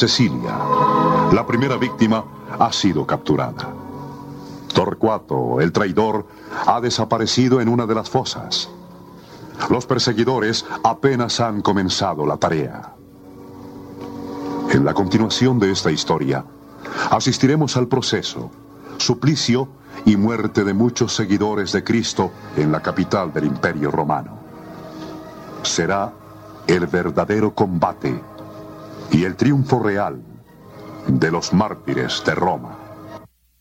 Cecilia. La primera víctima ha sido capturada. Torcuato, el traidor, ha desaparecido en una de las fosas. Los perseguidores apenas han comenzado la tarea. En la continuación de esta historia, asistiremos al proceso, suplicio y muerte de muchos seguidores de Cristo en la capital del Imperio Romano. Será el verdadero combate y el triunfo real de los mártires de Roma.